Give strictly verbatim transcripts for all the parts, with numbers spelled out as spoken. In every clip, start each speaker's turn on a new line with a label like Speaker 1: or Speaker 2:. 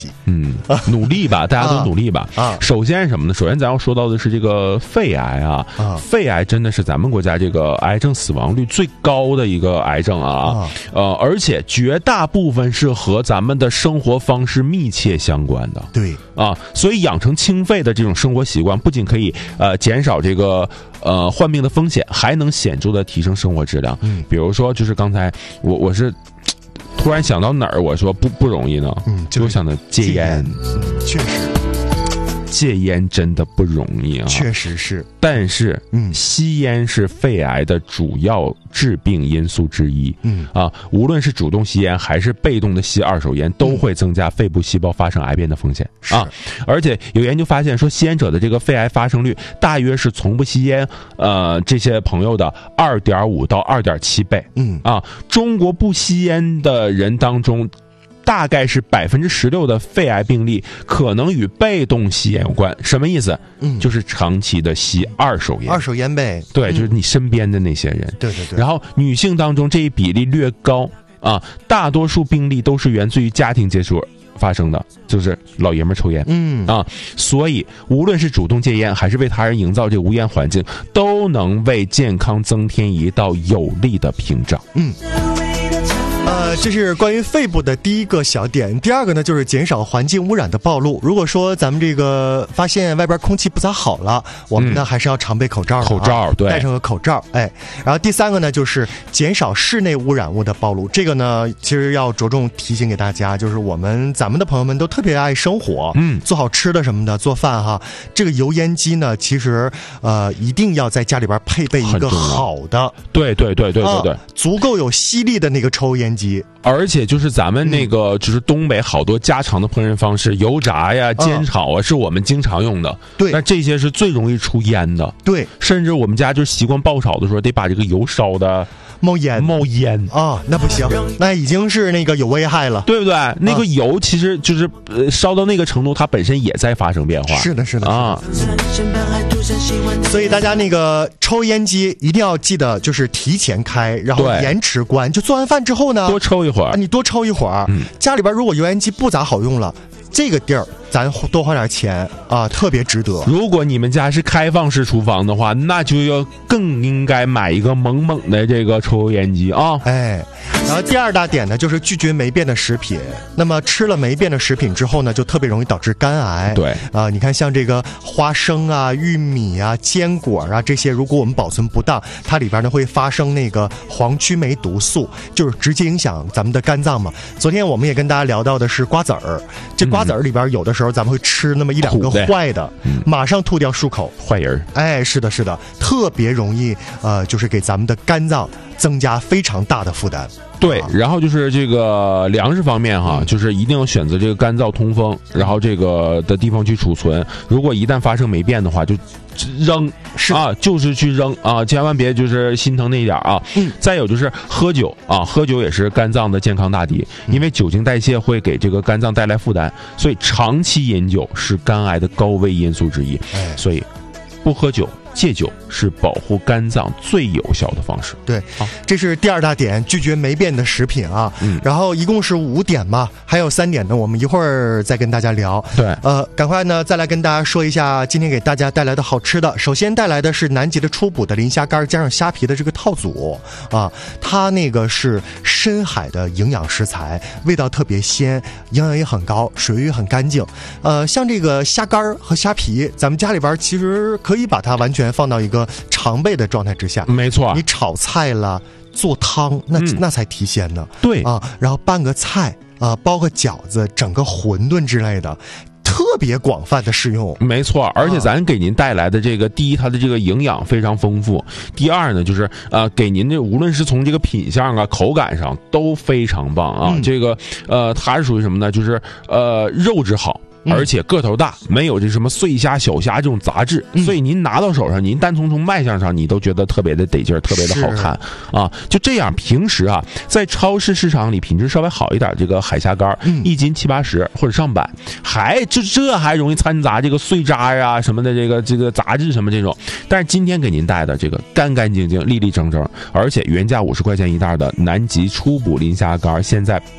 Speaker 1: 嗯，努力吧，大家都努力吧。啊，首先是什么呢？首先咱要说到的是这个肺癌啊，啊肺癌真的是咱们国家这个癌症死亡率最高的一个癌症啊，啊呃，而且绝大部分是和咱们的生活方式密切相关的。
Speaker 2: 对
Speaker 1: 啊，所以养成清肺的这种生活习惯，不仅可以呃减少这个呃患病的风险，还能显著的提升生活质量。嗯，比如说就是刚才我我是。突然想到哪儿，我说不不容易呢。嗯，就想到戒烟，
Speaker 2: 嗯，确实，
Speaker 1: 戒烟真的不容易啊，
Speaker 2: 确实是。
Speaker 1: 但是，嗯，吸烟是肺癌的主要致病因素之一。嗯啊，无论是主动吸烟还是被动的吸二手烟，都会增加肺部细胞发生癌变的风险。嗯、啊，而且有研究发现说，吸烟者的这个肺癌发生率大约是从不吸烟呃这些朋友的二点五到二点七倍。嗯啊，中国不吸烟的人当中。大概是百分之十六的肺癌病例可能与被动吸烟有关，什么意思？嗯，就是长期的吸二手烟，
Speaker 2: 二手烟呗。
Speaker 1: 对，就是你身边的那些人。
Speaker 2: 对对对。
Speaker 1: 然后女性当中这一比例略高啊，大多数病例都是源自于家庭接触发生的，就是老爷们抽烟。嗯啊，所以无论是主动戒烟，还是为他人营造这个无烟环境，都能为健康增添一道有力的屏障。嗯。
Speaker 2: 呃，这是关于肺部的第一个小点。第二个呢，就是减少环境污染的暴露。如果说咱们这个发现外边空气不咋好了，我们呢、嗯、还是要常备口罩的、啊，
Speaker 1: 口罩对，
Speaker 2: 戴上个口罩。哎，然后第三个呢，就是减少室内污染物的暴露。这个呢，其实要着重提醒给大家，就是我们咱们的朋友们都特别爱生活，嗯，做好吃的什么的，做饭哈。这个油烟机呢，其实呃一定要在家里边配备一个好的，
Speaker 1: 对对对对对对、呃，
Speaker 2: 足够有吸力的那个抽烟机。
Speaker 1: 而且就是咱们那个，就是东北好多家常的烹饪方式，油炸呀、煎炒啊，是我们经常用的。
Speaker 2: 对，
Speaker 1: 那这些是最容易出烟的。
Speaker 2: 对，
Speaker 1: 甚至我们家就习惯爆炒的时候，得把这个油烧的
Speaker 2: 冒烟，
Speaker 1: 冒烟
Speaker 2: 啊，那不行，那已经是那个有危害了，
Speaker 1: 对不对？那个油其实就是呃烧到那个程度，它本身也在发生变化。
Speaker 2: 是的，是的
Speaker 1: 啊。
Speaker 2: 所以大家那个抽烟机一定要记得，就是提前开，然后延迟关。就做完饭之后呢，
Speaker 1: 多抽一会儿，
Speaker 2: 你多抽一会儿。嗯，家里边如果油烟机不咋好用了，这个地儿咱多花点钱啊，特别值得。
Speaker 1: 如果你们家是开放式厨房的话，那就要更应该买一个猛猛的这个抽油烟机啊。
Speaker 2: 哎，然后第二大点呢，就是拒绝霉变的食品。那么吃了霉变的食品之后呢，就特别容易导致肝癌。
Speaker 1: 对
Speaker 2: 啊、呃，你看像这个花生啊、玉米啊、坚果啊这些，如果我们保存不当，它里边呢会发生那个黄曲霉毒素，就是直接影响咱们的肝脏嘛。昨天我们也跟大家聊到的是瓜子儿，这瓜子儿里边有的时候咱们会吃那么一两个坏的，嗯、马上吐掉漱口，
Speaker 1: 坏人。
Speaker 2: 哎，是的，是的，特别容易呃，就是给咱们的肝脏增加非常大的负担。
Speaker 1: 对，然后就是这个粮食方面哈，嗯、就是一定要选择这个干燥通风，然后这个的地方去储存。如果一旦发生霉变的话，就扔
Speaker 2: 是
Speaker 1: 啊，就是去扔啊，千万别就是心疼那一点啊。嗯。再有就是喝酒啊，喝酒也是肝脏的健康大敌，因为酒精代谢会给这个肝脏带来负担，所以长期饮酒是肝癌的高危因素之一。哎，所以不喝酒。戒酒是保护肝脏最有效的方式。
Speaker 2: 对，好，这是第二大点，拒绝霉变的食品啊。嗯，然后一共是五点嘛，还有三点呢，我们一会儿再跟大家聊。
Speaker 1: 对，
Speaker 2: 呃，赶快呢再来跟大家说一下今天给大家带来的好吃的。首先带来的是南极的初捕的磷虾干加上虾皮的这个套组啊，它那个是深海的营养食材，味道特别鲜，营养也很高，水域很干净。呃，像这个虾干和虾皮，咱们家里边其实可以把它完全放到一个常备的状态之下，
Speaker 1: 没错，
Speaker 2: 你炒菜了做汤那、嗯、那才提鲜呢。
Speaker 1: 对
Speaker 2: 啊，然后拌个菜啊，包个饺子，整个馄饨之类的，特别广泛的适用。
Speaker 1: 没错，而且咱给您带来的这个，第一，它的这个营养非常丰富；第二呢，就是呃，给您的无论是从这个品相啊、口感上都非常棒啊。嗯、这个呃，它是属于什么呢？就是呃，肉质好。而且个头大，没有这什么碎虾小虾这种杂质、嗯、所以您拿到手上，您单从从卖相上你都觉得特别的得劲儿，特别的好看啊。就这样，平时啊在超市市场里品质稍微好一点这个海虾干、嗯、一斤七八十或者上百，还这这还容易掺杂这个碎渣呀、啊、什么的这个这个杂质什么这种。但是今天给您带的这个干干净净、立立正正，而且原价五十块钱一袋的南极初捕磷虾干，现在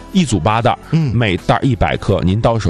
Speaker 1: 一组八袋，
Speaker 2: 嗯
Speaker 1: 每袋一百克，您到手